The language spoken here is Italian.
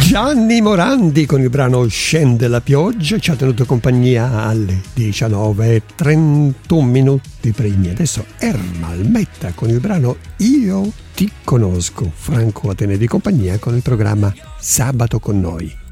Gianni Morandi con il brano Scende la pioggia ci ha tenuto compagnia alle 19:31 primi. Adesso Ermal Metta con il brano Io ti conosco. Franco a tenere di compagnia con il programma Sabato con noi.